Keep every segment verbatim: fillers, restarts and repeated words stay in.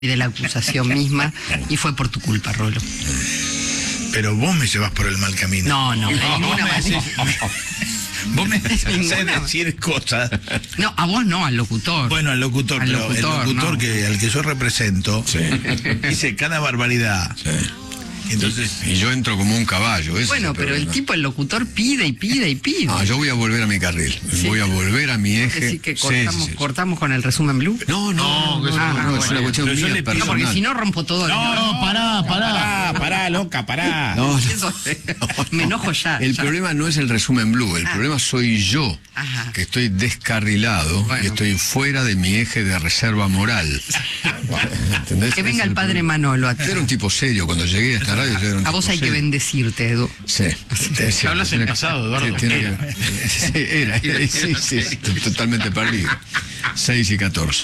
de la acusación misma, y fue por tu culpa, Rolo. Pero vos me llevas por el mal camino. No, no, de ninguna manera. Vos me haces decir cosas. No, a vos no, al locutor. Bueno, al locutor, al pero locutor, el locutor no. que al que yo represento, sí, dice cada barbaridad. Sí. Entonces, y, y yo entro como un caballo. Ese bueno, es el pero el problema. tipo, el locutor, pide y pide y pide. Ah, yo voy a volver a mi carril. Sí. Voy a volver a mi eje. Así que Sí, cortamos, sí, sí. cortamos con el resumen blue. No, no, no, no, ah, no, no, es bueno. una cuestión Pero yo mía le pido- No, personal. porque si no rompo todo. no, el... no, pará, pará. Pará, pará, loca, pará. No, no. Eso, me enojo ya. El ya. problema no es el resumen blue, el Ah. problema soy yo, Ajá. que estoy descarrilado Bueno. y estoy fuera de mi eje de reserva moral. ¿Entendés? Que Ese venga es el padre problema. Manolo a Yo era un tipo serio cuando llegué a esta radio. Yo era un A vos tipo hay que serio. bendecirte, Edu. Sí. Te hablas en pasado, Eduardo. Tiene que- sí, era, era, sí, sí, estoy totalmente perdido. seis y catorce.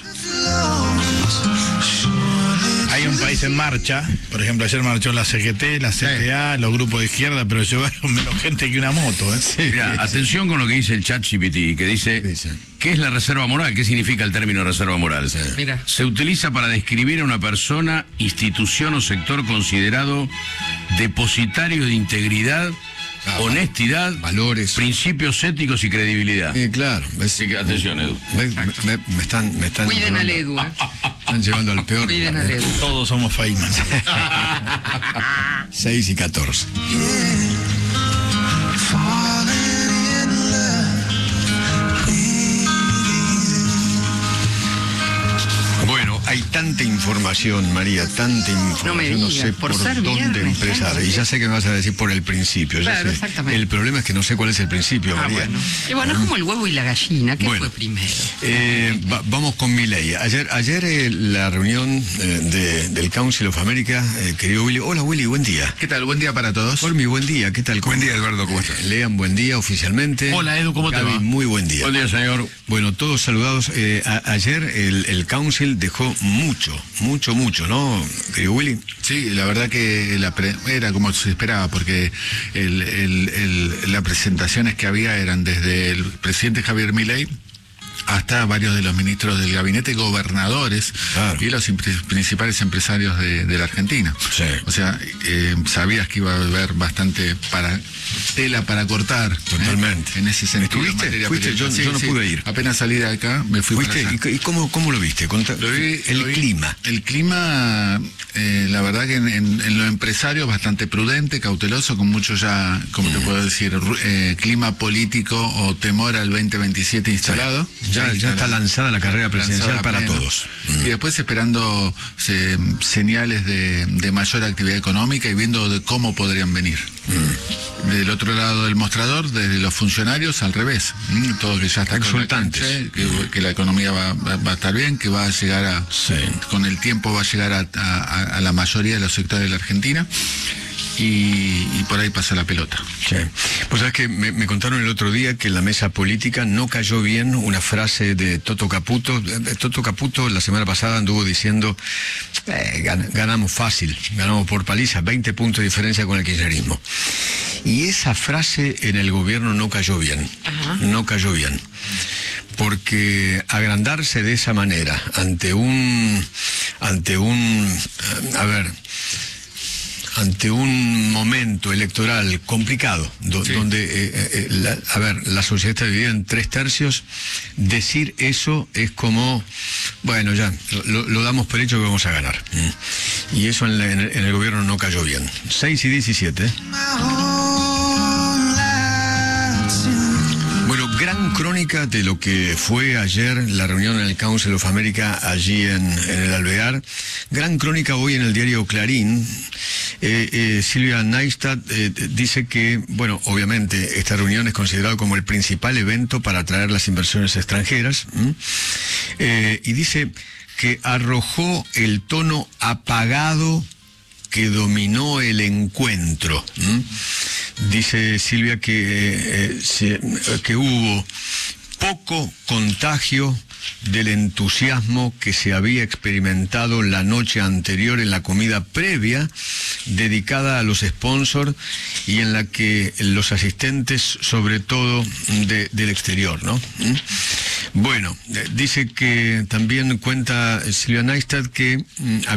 Hay un país en marcha. Por ejemplo, ayer marchó la C G T, la C T A, los grupos de izquierda, pero llevaron menos gente que una moto, ¿eh? Mirá, atención con lo que dice el chat G P T, que dice, Dice. ¿qué es la reserva moral? ¿Qué significa el término reserva moral? Mira. Se utiliza para describir a una persona, institución o sector considerado depositario de integridad, Ah, honestidad, valores. principios éticos y credibilidad. Sí, claro. ¿ves? Así que atención, Edu. ¿Ves? Me, me- me están, me están Cuiden al llevando- Edu, ¿eh? están llevando al peor. Cuiden al Edu. Todos somos Feynman. seis y catorce. Bueno, hay tanta información, María, tanta información. No me no digas, sé por por, ser dónde viernes, empezar. claro. Y ya sé que me vas a decir por el principio. ya Claro, sé. exactamente. El problema es que no sé cuál es el principio, Ah, María. bueno. Y bueno, es como el huevo y la gallina. ¿Qué Bueno. fue primero? Eh, va- vamos con Milei. Ayer, ayer eh, la reunión eh, de- del Council of America, eh, querido Willy. Hola, Willy, buen día. ¿Qué tal? Buen día para todos. Por mi buen día, ¿qué tal? Buen día, Eduardo, ¿cómo estás? Lean, buen día oficialmente. Hola, Edu, ¿cómo te Gaby, va? muy buen día. Buen día, señor. Bueno, todos saludados. Eh, a- ayer el, el Council dejó mucho, mucho, mucho, ¿no, querido Willy? Sí, la verdad que la pre- era como se esperaba, porque el, el- el- las presentaciones que había eran desde el presidente Javier Milei hasta varios de los ministros del gabinete, gobernadores, Claro. y los impre- principales empresarios de, de la Argentina. Sí. O sea, eh, sabías que iba a haber bastante para tela para cortar. ¿eh? Totalmente. En ese sentido. en ¿Estuviste? materia ¿Fuiste? Yo- periodística. yo no Sí, pude sí. ir. Apenas salí de acá, me fui para ¿Fuiste? allá. ¿Y, c- y cómo, cómo lo viste? Conta- Lo vi- el lo vi- clima. El clima, eh, la verdad que en, en- en lo empresario bastante prudente, cauteloso, con mucho ya, como te puedo decir, ru- eh, clima político o temor al veinte veintisiete instalado. Ya, ya está lanzada la carrera presidencial Lanzada para pleno. todos. Y después esperando se- señales de, de mayor actividad económica y viendo de cómo podrían venir. Del otro lado del mostrador, desde los funcionarios, al revés. Mm, Todo que ya está con la Exultantes. cancha, que, que la economía va, va- va a estar bien, que va a llegar a, Sí. con el tiempo va a llegar a, a- a la mayoría de los sectores de la Argentina. Y, y por ahí pasa la pelota. Sí. Pues sabes que me, me contaron el otro día que en la mesa política no cayó bien una frase de Toto Caputo. Eh, Toto Caputo la semana pasada anduvo diciendo, eh, gan- ganamos fácil, ganamos por paliza, veinte puntos de diferencia con el kirchnerismo. Y esa frase en el gobierno no cayó bien, no cayó bien. Porque agrandarse de esa manera ante un, ante un, eh, a ver, ante un momento electoral complicado, do- donde, eh, eh, la- a ver, la sociedad está dividida en tres tercios, decir eso es como, bueno, ya, lo, lo damos por hecho que vamos a ganar. Mm. Y eso en, la- en el, en el gobierno no cayó bien. seis y diecisiete. Bueno, gran crónica de lo que fue ayer la reunión en el Council of America allí en, en el Alvear. Gran crónica hoy en el diario Clarín. Eh, eh, Silvia Neistat eh, dice que, bueno, obviamente esta reunión es considerada como el principal evento para atraer las inversiones extranjeras. ¿m? Eh, y dice que arrojó el tono apagado que dominó el encuentro. ¿m? Dice Silvia que, eh, eh, se- que hubo poco contagio del entusiasmo que se había experimentado la noche anterior en la comida previa dedicada a los sponsors y en la que los asistentes, sobre todo de- del exterior, ¿no? ¿Mm? Bueno, eh, dice que también cuenta Silvia Neistat que mm,